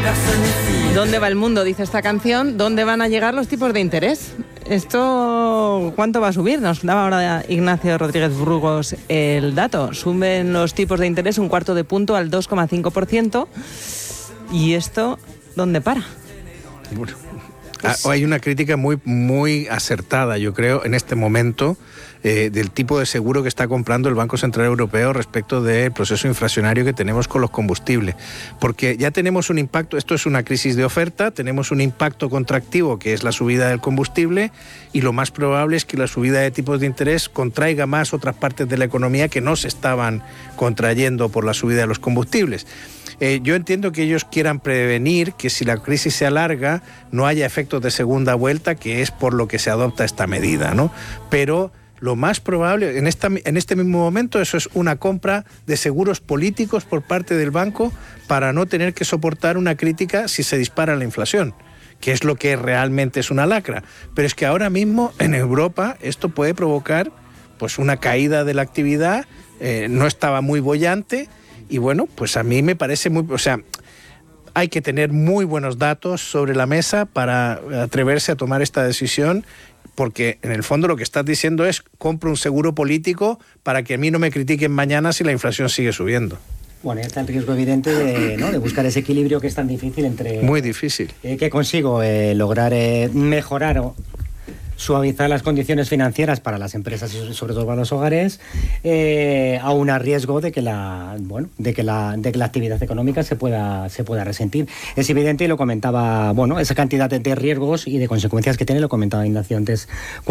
¿Dónde va el mundo? Dice esta canción. ¿Dónde van a llegar los tipos de interés? ¿Esto cuánto va a subir? Nos daba ahora Ignacio Rodríguez Burgos el dato. Suben los tipos de interés un cuarto de punto al 2,5%. ¿Y esto dónde para? Bueno, hay una crítica muy acertada, yo creo, en este momento, del tipo de seguro que está comprando el Banco Central Europeo respecto del proceso inflacionario que tenemos con los combustibles. Porque ya tenemos un impacto, esto es una crisis de oferta, tenemos un impacto contractivo que es la subida del combustible, y lo más probable es que la subida de tipos de interés contraiga más otras partes de la economía que no se estaban contrayendo por la subida de los combustibles. Yo entiendo que ellos quieran prevenir que si la crisis se alarga no haya efectos de segunda vuelta, que es por lo que se adopta esta medida, ¿no? Pero lo más probable, en este mismo momento, eso es una compra de seguros políticos por parte del banco para no tener que soportar una crítica si se dispara la inflación, que es lo que realmente es una lacra. Pero es que ahora mismo en Europa esto puede provocar pues una caída de la actividad, no estaba muy boyante. Y bueno, pues a mí me parece hay que tener muy buenos datos sobre la mesa para atreverse a tomar esta decisión, porque en el fondo lo que estás diciendo es: compro un seguro político para que a mí no me critiquen mañana si la inflación sigue subiendo. Bueno, ya está el riesgo evidente de buscar ese equilibrio que es tan difícil entre... Muy difícil. ¿Qué consigo? Lograr mejorar o suavizar las condiciones financieras para las empresas y sobre todo para los hogares, aún a riesgo de que la actividad económica se pueda resentir. Es evidente, y lo comentaba, esa cantidad de riesgos y de consecuencias que tiene, lo comentaba Ignacio antes.